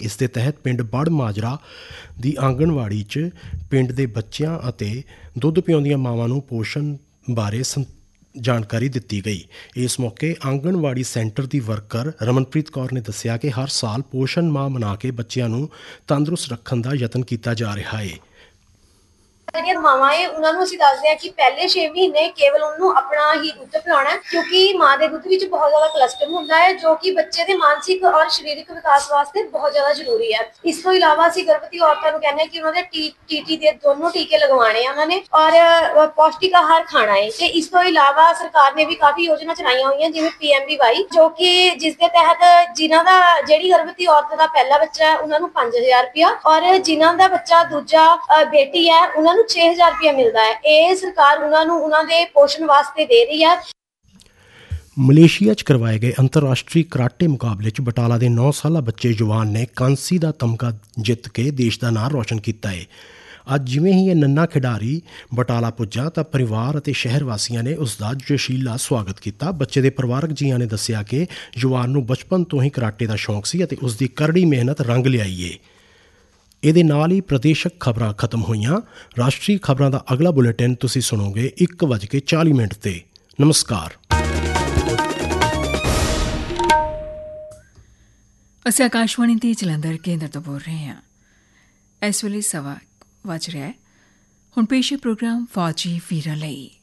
इस दे तहत पिंड बड़ माजरा दी आंगनवाड़ी च पिंड दे बच्चियां अते दुद्ध पिआउंदियां मावां नूं पोषण बारे जानकारी दित्ती गई। इस मौके आंगनवाड़ी सेंटर की वर्कर रमनप्रीत कौर ने दस्सिया कि हर साल पोषण माह मना के बच्चों नूं तंदुरुस्त रखने का यतन किया जा रहा है। ਜਿਹੜੀਆਂ ਮਾਵਾਂ ਏ ਉਹਨਾਂ ਨੂੰ ਅਸੀਂ ਦੱਸਦੇ ਹਾਂ ਕਿ ਪਹਿਲੇ 6 ਮਹੀਨੇ ਕੇਵਲ ਉਹਨੂੰ ਆਪਣਾ ਹੀ ਦੁੱਧ ਪਿਲਾਉਣਾ ਹੈ, ਕਿਉਂਕਿ ਮਾਂ ਦੇ ਦੁੱਧ ਵਿੱਚ ਬਹੁਤ ਜ਼ਿਆਦਾ ਕੋਲੇਸਟ੍ਰੋਲ ਹੁੰਦਾ ਹੈ ਜੋ ਕਿ ਬੱਚੇ ਦੇ ਮਾਨਸਿਕ ਔਰ ਸਰੀਰਕ ਵਿਕਾਸ ਵਾਸਤੇ ਬਹੁਤ ਜ਼ਿਆਦਾ ਜ਼ਰੂਰੀ ਹੈ। ਇਸ ਤੋਂ ਇਲਾਵਾ ਅਸੀਂ ਗਰਭਵਤੀ ਔਰਤਾਂ ਨੂੰ ਕਹਿੰਦੇ ਹਾਂ ਕਿ ਉਹਨਾਂ ਦੇ ਟੀਟੀ ਦੇ ਦੋਨੋਂ ਟੀਕੇ ਲਗਵਾਉਣੇ ਆ ਉਹਨਾਂ ਨੇ ਔਰ ਪੌਸ਼ਟਿਕ ਆਹਾਰ ਖਾਣਾ ਹੈ। ਤੇ ਇਸ ਤੋਂ ਇਲਾਵਾ ਸਰਕਾਰ ਨੇ ਵੀ ਕਾਫੀ ਯੋਜਨਾ ਚਲਾਈਆਂ ਹੋਈਆਂ ਜਿਵੇਂ PMBY ਜੋ ਕਿ ਜਿਸ ਦੇ ਤਹਿਤ ਜਿਨ੍ਹਾਂ ਦਾ ਜਿਹੜੀ ਗਰਭਵਤੀ ਔਰਤ ਦਾ ਪਹਿਲਾ ਬੱਚਾ ਹੈ ਉਹਨਾਂ ਨੂੰ 5000 ਰੁਪਇਆ ਔਰ ਜਿਨ੍ਹਾਂ ਦਾ ਬੱਚਾ ਦੂਜਾ ਬੇਟੀ ਹੈ ਉਹਨਾਂ 6000 रुपया मिलता है। ये सरकार उन्होंने पोषण वास्ते दे रही है। मलेशिया च करवाए गए अंतरराष्ट्रीय कराटे मुकाबले च बटाला के 9 साला बच्चे युवान ने कांसी का तमगा जित के देश का नाम रोशन किया है। अज जिवें ही यह नन्ना खिडारी बटाला पुज्जा तो परिवार और शहर वासियों ने उसका जोशीला स्वागत किया। बच्चे के परिवारक जियां ने दस्सिया कि युवान नूं बचपन तो ही कराटे का शौक सी अते उसकी करड़ी मेहनत रंग लियाई है। ਇਹਦੇ ਨਾਲ ਹੀ ਪ੍ਰਦੇਸ਼ਕ ਖਬਰਾਂ ਖਤਮ ਹੋਈਆਂ। ਰਾਸ਼ਟਰੀ ਖਬਰਾਂ ਦਾ ਅਗਲਾ ਬੁਲੇਟਿਨ ਤੁਸੀਂ ਸੁਣੋਗੇ 1:40 ਤੇ। ਨਮਸਕਾਰ। ਅਸੀਂ ਆਕਾਸ਼ਵਾਣੀ ਦੇ ਜਲੰਧਰ ਕੇਂਦਰ ਤੋਂ ਬੋਲ ਰਹੇ ਹਾਂ। ਇਸ ਵੇਲੇ 1:15 ਵੱਜ ਰਿਹਾ ਹੈ। ਹੁਣ ਪੇਸ਼ ਹੈ ਪ੍ਰੋਗਰਾਮ ਫੌਜੀ ਵੀਰਾਂ ਲਈ।